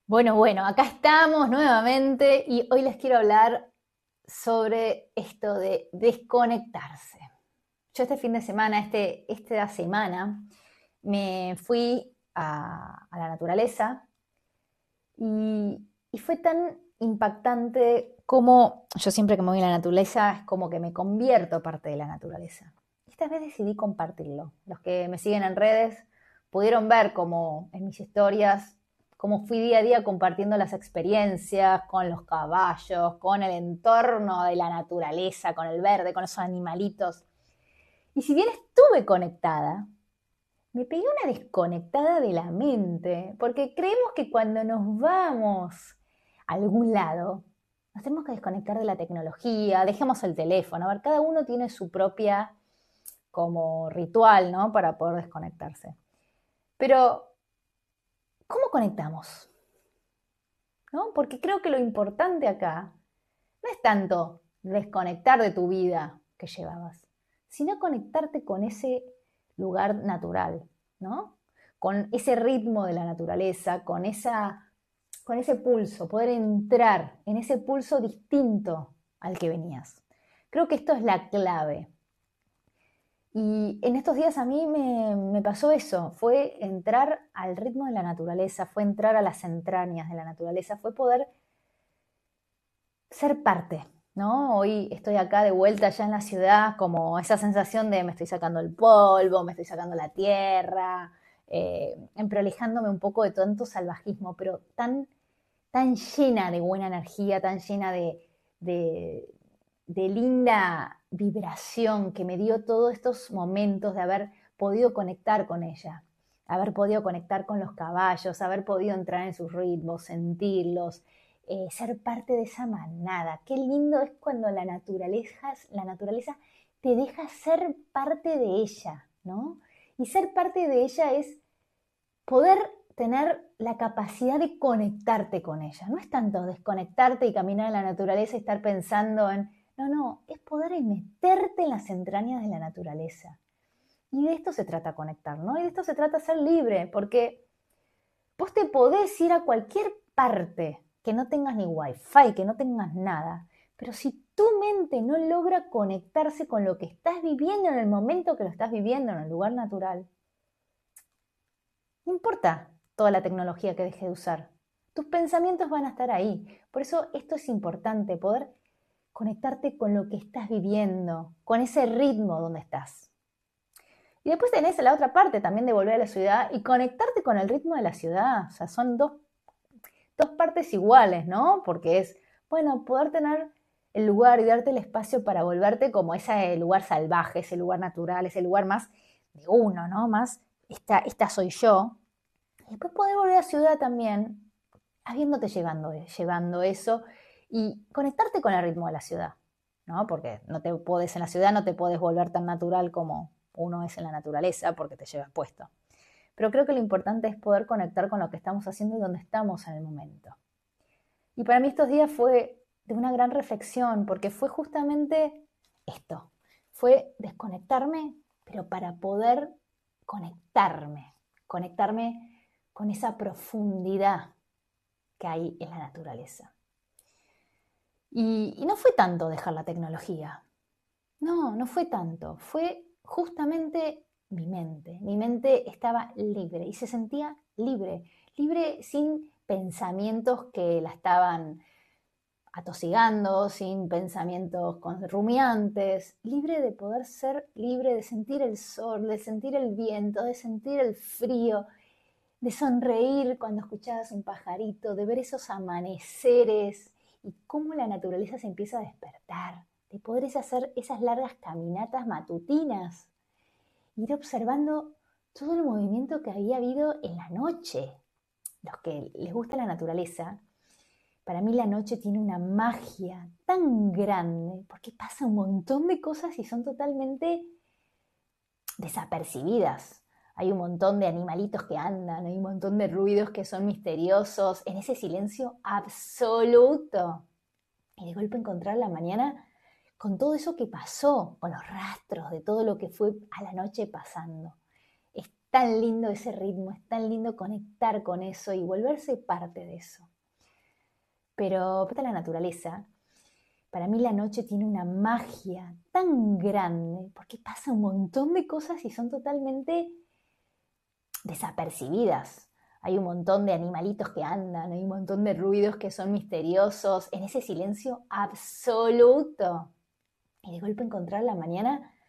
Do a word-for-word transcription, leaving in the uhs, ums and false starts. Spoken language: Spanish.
Bueno, bueno, acá estamos nuevamente y hoy les quiero hablar sobre esto de desconectarse. Yo este fin de semana, este, esta semana, me fui a, a la naturaleza y, y fue tan impactante como yo siempre que me voy a la naturaleza es como que me convierto parte de la naturaleza. Esta vez decidí compartirlo. Los que me siguen en redes pudieron ver como en mis historias cómo fui día a día compartiendo las experiencias con los caballos, con el entorno de la naturaleza, con el verde, con esos animalitos. Y si bien estuve conectada, me pegué una desconectada de la mente, porque creemos que cuando nos vamos a algún lado, nos tenemos que desconectar de la tecnología, dejemos el teléfono. A ver, cada uno tiene su propia como ritual, ¿no? Para poder desconectarse. Pero, ¿cómo conectamos? ¿No? Porque creo que lo importante acá no es tanto desconectar de tu vida que llevabas, sino conectarte con ese lugar natural, ¿no? Con ese ritmo de la naturaleza, con, esa, con ese pulso, poder entrar en ese pulso distinto al que venías. Creo que esto es la clave. Y en estos días a mí me, me pasó eso, fue entrar al ritmo de la naturaleza, fue entrar a las entrañas de la naturaleza, fue poder ser parte, ¿no? Hoy estoy acá de vuelta ya en la ciudad, como esa sensación de me estoy sacando el polvo, me estoy sacando la tierra, eh, emprolijándome un poco de tanto salvajismo, pero tan, tan llena de buena energía, tan llena de, de, de linda vibración que me dio todos estos momentos de haber podido conectar con ella, haber podido conectar con los caballos, haber podido entrar en sus ritmos, sentirlos, eh, ser parte de esa manada. Qué lindo es cuando la naturaleza, la naturaleza te deja ser parte de ella, ¿no? Y ser parte de ella es poder tener la capacidad de conectarte con ella. No es tanto desconectarte y caminar en la naturaleza y estar pensando en, no, no, es poder meterte en las entrañas de la naturaleza. Y de esto se trata conectar, ¿no? Y de esto se trata ser libre, porque vos te podés ir a cualquier parte que no tengas ni wifi, que no tengas nada, pero si tu mente no logra conectarse con lo que estás viviendo en el momento que lo estás viviendo en el lugar natural, no importa toda la tecnología que dejes de usar. Tus pensamientos van a estar ahí. Por eso esto es importante, poder conectarte con lo que estás viviendo, con ese ritmo donde estás. Y después tenés la otra parte también de volver a la ciudad y conectarte con el ritmo de la ciudad. O sea, son dos, dos partes iguales, ¿no? Porque es, bueno, poder tener el lugar y darte el espacio para volverte como ese lugar salvaje, ese lugar natural, ese lugar más de uno, ¿no? Más, esta, esta soy yo. Y después poder volver a la ciudad también, habiéndote llevando, llevando eso y conectarte con el ritmo de la ciudad, ¿no? Porque no te podés en la ciudad, no te podés volver tan natural como uno es en la naturaleza porque te llevas puesto. Pero creo que lo importante es poder conectar con lo que estamos haciendo y donde estamos en el momento. Y para mí estos días fue de una gran reflexión porque fue justamente esto, fue desconectarme, pero para poder conectarme, conectarme con esa profundidad que hay en la naturaleza. Y, y no fue tanto dejar la tecnología, no, no fue tanto, fue justamente mi mente. Mi mente estaba libre y se sentía libre, libre sin pensamientos que la estaban atosigando, sin pensamientos rumiantes, libre de poder ser libre, de sentir el sol, de sentir el viento, de sentir el frío, de sonreír cuando escuchabas un pajarito, de ver esos amaneceres y cómo la naturaleza se empieza a despertar, de poder hacer esas largas caminatas matutinas, ir observando todo el movimiento que había habido en la noche. Los que les gusta la naturaleza, para mí la noche tiene una magia tan grande porque pasa un montón de cosas y son totalmente desapercibidas. Hay un montón de animalitos que andan, hay un montón de ruidos que son misteriosos, en ese silencio absoluto. Y de golpe encontrar la mañana con todo eso que pasó, con los rastros de todo lo que fue a la noche pasando. Es tan lindo ese ritmo, es tan lindo conectar con eso y volverse parte de eso. Pero para la naturaleza, para mí la noche tiene una magia tan grande, porque pasa un montón de cosas y son totalmente desapercibidas. Hay un montón de animalitos que andan, hay un montón de ruidos que son misteriosos, en ese silencio absoluto. Y de golpe encontrar la mañana